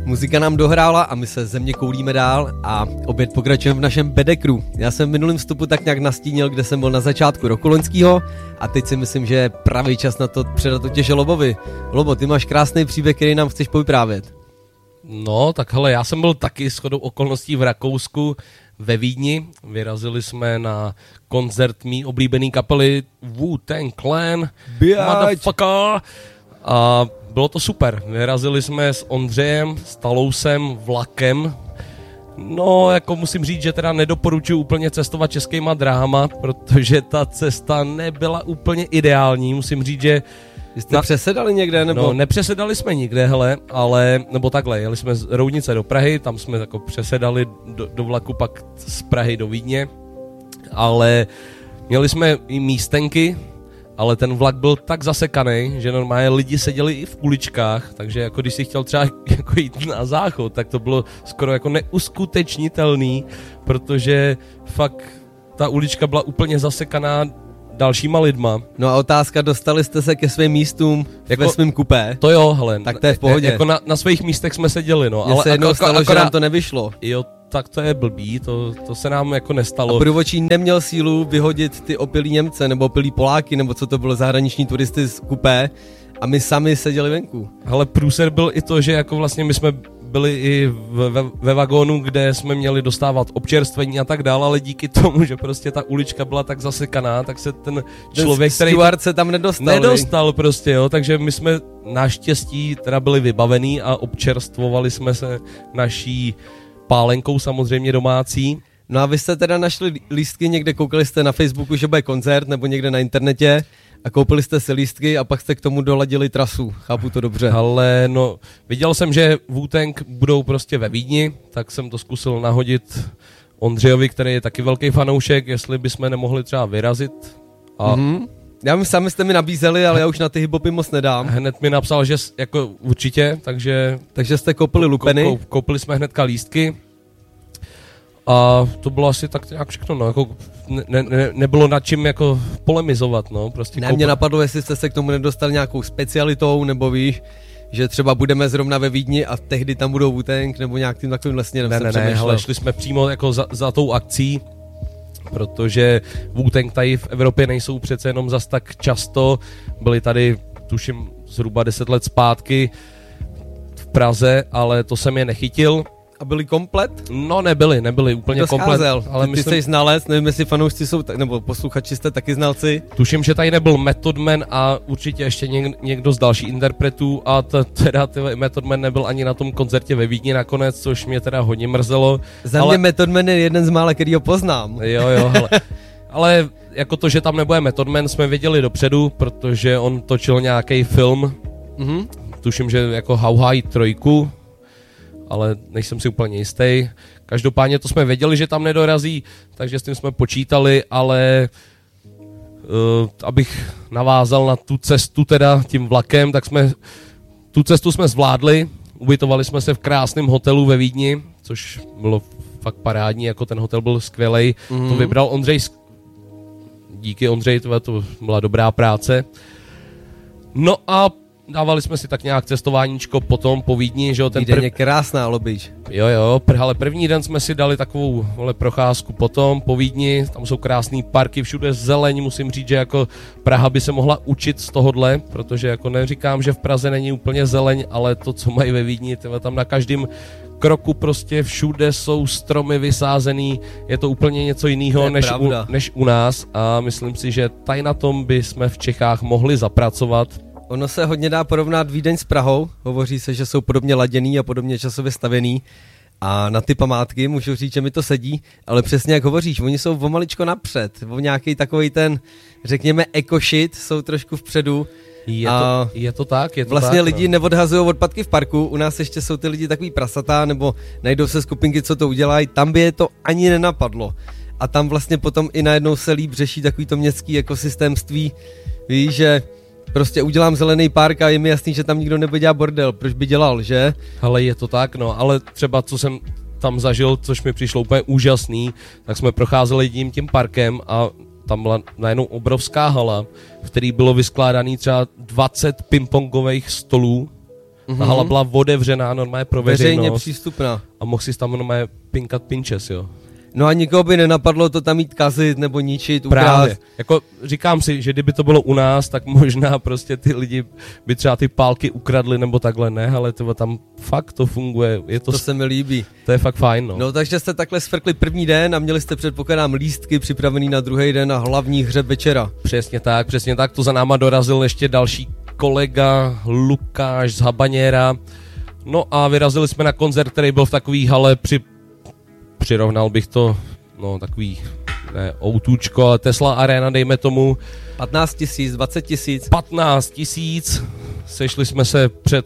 Muzika nám dohrála a my se země koulíme dál a opět pokračujeme v našem bedekru. Já jsem v minulém vstupu tak nějak nastínil, kde jsem byl na začátku roku loňskýho a teď si myslím, že je pravý čas na to předat těže Lobovi. Lobo, ty máš krásný příběh, který nám chceš povyprávět. No, tak hele, já jsem byl taky shodou okolností v Rakousku ve Vídni. Vyrazili jsme na koncert mý oblíbený kapely Wu-Tang Clan, motherfucker. A bylo to super. Vyrazili jsme s Ondřejem, s Talousem, vlakem. No, jako musím říct, že teda nedoporučuji úplně cestovat českýma dráhama, protože ta cesta nebyla úplně ideální. Musím říct, že jste přesedali někde, nebo? No, nepřesedali jsme nikde, hele, ale, nebo takhle, jeli jsme z Roudnice do Prahy, tam jsme jako přesedali do vlaku, pak z Prahy do Vídně, ale měli jsme i místenky, ale ten vlak byl tak zasekaný, že normálně lidi seděli i v uličkách, takže jako když si chtěl třeba jako jít na záchod, tak to bylo skoro jako neuskutečnitelný, protože fakt ta ulička byla úplně zasekaná dalšíma lidma. No a otázka, dostali jste se ke svým místům jako, ve svým kupé? To jo, hele. Tak to je v pohodě. Jako na svých místech jsme seděli, no. Mně se jednou stalo, že nám to nevyšlo. Jo, tak to je blbý, to se nám jako nestalo. A průvodčí neměl sílu vyhodit ty opilí Němce, nebo opilí Poláky, nebo co to bylo, zahraniční turisty z kupé a my sami seděli venku. Hele, průser byl i to, že jako vlastně my jsme byli i ve vagónu, kde jsme měli dostávat občerstvení a tak dále, ale díky tomu, že prostě ta ulička byla tak zasekaná, tak se ten člověk, který se tam nedostal prostě, jo, takže my jsme naštěstí teda byli vybavení a občerstvovali jsme se naší pálenkou samozřejmě domácí. No a vy jste teda našli lístky někde, koukali jste na Facebooku, že bude koncert, nebo někde na internetě a koupili jste si lístky a pak jste k tomu doladili trasu, chápu to dobře. Ale no, viděl jsem, že Wu-Tang budou prostě ve Vídni, tak jsem to zkusil nahodit Ondřejovi, který je taky velký fanoušek, jestli bychom nemohli třeba vyrazit. A já mi sami jste mi nabízeli, ale já už na ty hip-hopy moc nedám. Hned mi napsal, že jako určitě, takže jste koupili lupeny? Koupili jsme hnedka lístky. A to bylo asi tak nějak všechno, no, jako nebylo nad čím jako polemizovat, no, prostě. Mě napadlo, jestli jste se k tomu nedostali nějakou specialitou, nebo víš, že třeba budeme zrovna ve Vídni a tehdy tam budou Wu-Tang, nebo nějak tím takovým lesně. Ne, hele, šli jsme přímo jako za tou akcí, protože Wu-Tang tady v Evropě nejsou přece jenom zas tak často, byli tady, tuším, zhruba 10 let zpátky v Praze, ale to jsem je nechytil. A byli komplet? No nebyli úplně komplet. Ale ty jsi znalec, nevím, jestli fanoušci jsou, nebo posluchači jste taky znalci. Tuším, že tady nebyl Method Man a určitě ještě někdo z dalších interpretů a teda Method Man nebyl ani na tom koncertě ve Vídni nakonec, což mě teda hodně mrzelo. Za mě Method Man je jeden z mála, který ho poznám. Jo, ale jako to, že tam nebude Method Man, jsme věděli dopředu, protože on točil nějaký film. Tuším, že jako How High 3, ale nejsem si úplně jistý. Každopádně to jsme věděli, že tam nedorazí, takže s tím jsme počítali, ale abych navázal na tu cestu teda tím vlakem, tak tu cestu jsme zvládli, ubytovali jsme se v krásném hotelu ve Vídni, což bylo fakt parádní, jako ten hotel byl skvělej. To vybral Ondřej, díky Ondřej, to byla dobrá práce. No a dávali jsme si tak nějak cestováníčko potom po Vídni, že jo, ten je krásná Lobič. Jo, ale první den jsme si dali takovou procházku potom po Vídni, tam jsou krásný parky, všude zeleň, musím říct, že jako Praha by se mohla učit z tohodle, protože jako neříkám, že v Praze není úplně zeleň, ale to, co mají ve Vídni, tam na každém kroku prostě všude jsou stromy vysázený, je to úplně něco jiného než u nás a myslím si, že tady na tom by jsme v Čechách mohli zapracovat. Ono se hodně dá porovnat Vídeň s Prahou, hovoří se, že jsou podobně laděný a podobně časově stavěný a na ty památky můžu říct, že mi to sedí, ale přesně jak hovoříš, oni jsou o maličko napřed, o nějaký takovej ten, řekněme, eco-shit, jsou trošku vpředu. Je to tak. Vlastně tak, lidi neodhazují odpadky v parku, u nás ještě jsou ty lidi takový prasatá, nebo najdou se skupinky, co to udělají, tam by je to ani nenapadlo. A tam vlastně potom i najednou se líp řeší takový to městský ekosystémství, víš, že prostě udělám zelený park a je mi jasný, že tam nikdo nebude dělat bordel, proč by dělal, že? Ale je to tak, no, ale třeba co jsem tam zažil, což mi přišlo úplně úžasný, tak jsme procházeli tím parkem a tam byla najednou obrovská hala, v který bylo vyskládaný třeba 20 pingpongových stolů Ta hala byla otevřená, normálně pro veřejnost. Veřejně přístupná. A mohl si tam normálně pinkat pinčes, jo. No a nikoho by nenapadlo to tam jít kazit nebo ničit, ukrást. Právě. Jako říkám si, že kdyby to bylo u nás, tak možná prostě ty lidi by třeba ty pálky ukradli nebo takhle, ne, ale tam fakt to funguje. To se mi líbí. To je fakt sfajn, no. No takže jste takhle sfrkli první den a měli jste předpokládám lístky připravený na druhý den na hlavní hřeb večera. Přesně tak, to za náma dorazil ještě další kolega Lukáš z Habaněra. No a vyrazili jsme na koncert, který byl v takový hale přirovnal bych to, no takový, ne outůčko, ale Tesla Arena, dejme tomu. 15 000, 20 000. 15 000, sešli jsme se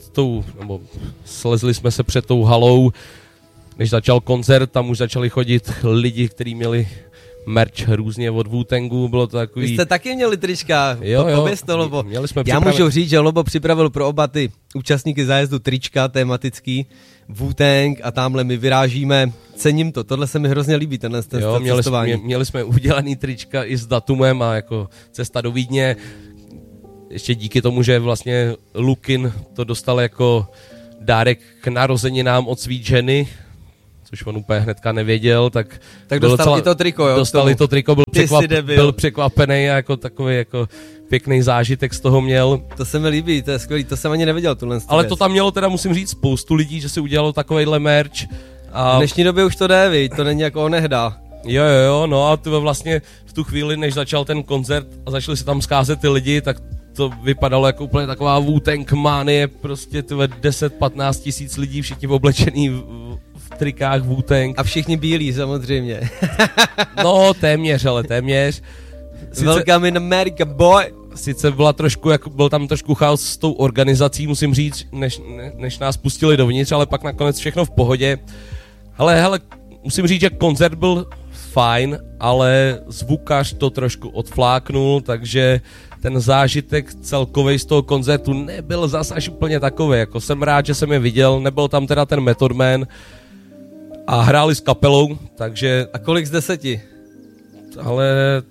slezli jsme se před tou halou, než začal koncert, tam už začali chodit lidi, kteří měli merch různě od Wu-Tangu, bylo to takový... Vy jste taky měli trička, jo, to, Lobo. Měli jsme Já můžu říct, že Lobo připravil pro oba ty účastníky zájezdu trička tematický, Wu-Tang a tamhle my vyrážíme, cením to, tohle se mi hrozně líbí, tenhle cestování. Měli jsme udělaný trička i s datumem a jako cesta do Vídně, ještě díky tomu, že vlastně Lukin to dostal jako dárek k narozeninám od svý ženy, což on úplně hnedka nevěděl, tak dostal i to triko, jo? Dostal i to triko, byl překvapený a jako takový jako pěkný zážitek z toho měl. To se mi líbí, to je skvělý, to jsem ani nevěděl tuhle. Ale to tam mělo teda, musím říct, spoustu lidí, že si udělalo takovejhle merch. A... V dnešní době už to jde, viď? To není jako onehda. Jo, no a to vlastně v tu chvíli, než začal ten koncert a začali se tam scházet ty lidi, tak to vypadalo jako úplně taková Wu-Tang manie, prostě 10-15 tisíc lidí, všichni oblečený v trikách Wu-Tang. A všichni bílí samozřejmě. No, téměř. Welcome in America, boy! Sice byl tam trošku chaos s tou organizací, musím říct, než nás pustili dovnitř, ale pak nakonec všechno v pohodě. Hele, musím říct, že koncert byl fajn, ale zvukař to trošku odfláknul, takže ten zážitek celkovej z toho koncertu nebyl zas až úplně takový. Jako jsem rád, že jsem je viděl, nebyl tam teda ten Method Man a hráli s kapelou, takže... A kolik z 10? Ale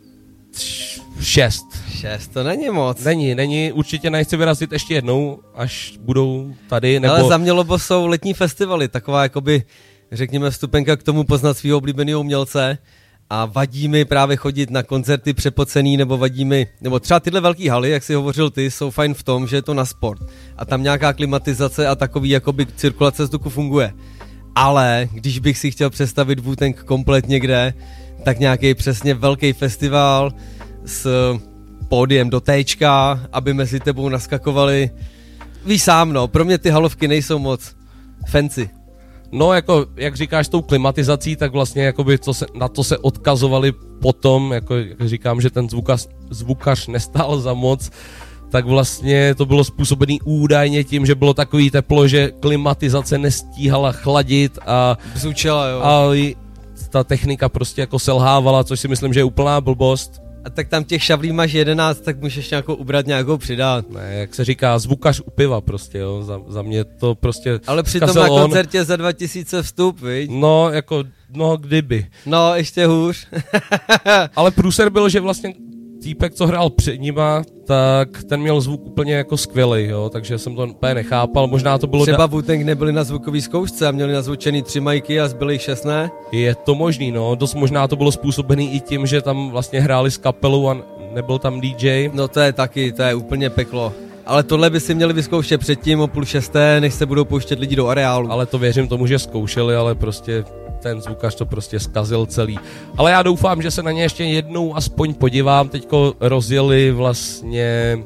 6. 6, to není moc. Není, určitě nechci vyrazit ještě jednou, až budou tady, nebo... Ale za mě, Lobo, jsou letní festivaly, taková jakoby, řekněme, vstupenka k tomu poznat svýho oblíbeného umělce a vadí mi právě chodit na koncerty přepocený, nebo vadí mi, nebo třeba tyhle velký haly, jak si hovořil ty, jsou fajn v tom, že je to na sport a tam nějaká klimatizace a takový jakoby cirkulace vzduchu funguje. Ale když bych si chtěl představit Wu-Tang komplet někde, tak nějaký přesně velký festival s pódiem do téčka, aby mezi tebou naskakovali. Víš sám, no, pro mě ty halovky nejsou moc fancy. No, jako, jak říkáš, tou klimatizací, tak vlastně jakoby na to se odkazovali potom, jako jak říkám, že ten zvukař nestál za moc, tak vlastně to bylo způsobený údajně tím, že bylo takový teplo, že klimatizace nestíhala chladit a... Bzučela, jo. A ta technika prostě jako selhávala, což si myslím, že je úplná blbost. A tak tam těch šavlí máš 11, tak můžeš nějakou ubrat, nějakou přidat. Ne, jak se říká, zvukař u piva prostě, jo, za mě to prostě... Ale přitom na koncertě za 2000 vstup, viď? No, jako, kdyby. No, ještě hůř. Ale průser byl, že vlastně týpek, co hrál před nima, tak ten měl zvuk úplně jako skvělej, jo, takže jsem to úplně nechápal, možná to bylo... Třeba Wu-Tang nebyli na zvukové zkoušce a měli nazvučený 3 majky a zbyly 6, ne? Je to možný, no, dost možná to bylo způsobený i tím, že tam vlastně hráli s kapelou a nebyl tam DJ. No to je úplně peklo. Ale tohle by si měli vyzkoušet předtím o 5:30, než se budou pouštět lidi do areálu. Ale to věřím tomu, že zkoušeli, ale prostě ten zvukař to prostě zkazil celý. Ale já doufám, že se na ně ještě jednou aspoň podívám. Teďko rozjeli vlastně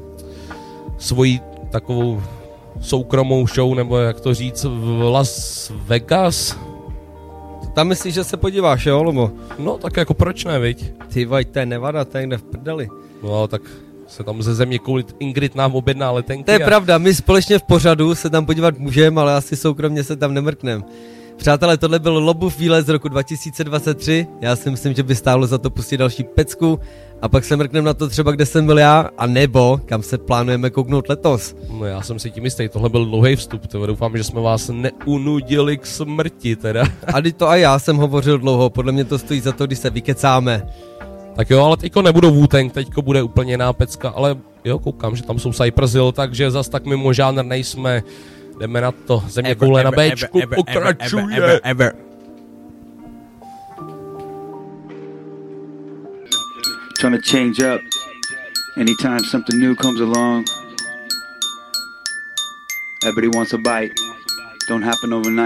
svoji takovou soukromou show, nebo jak to říct, v Las Vegas. Tam myslíš, že se podíváš, jo, Lobo? No tak jako proč ne, viď? Ty vaj, to je Nevada, to je někde v prdeli. No tak se tam ze země koulit, Ingrid nám objedná letenky. To je pravda, my společně v pořadu se tam podívat můžeme, ale asi soukromně se tam nemrkneme. Přátelé, tohle byl Lobův výlet z roku 2023, já si myslím, že by stálo za to pustit další pecku a pak se mrkneme na to třeba, kde jsem byl já, a nebo kam se plánujeme kouknout letos. No já jsem si tím jistý, tohle byl dlouhý vstup, doufám, že jsme vás neunudili k smrti teda. A to a já jsem hovořil dlouho, podle mě to stojí za to, když se vykecáme. Tak jo, ale teďko nebudou Wu-Tang, teďko bude úplně jiná pecka, ale jo, koukám, že tam jsou Cypress Hill, takže zas tak mimo žánr nejsme. Jdeme na to. Země koule na Bčku pokračuje. Trying to change up anytime something new comes along. Everybody wants a bite. Don't happen overnight.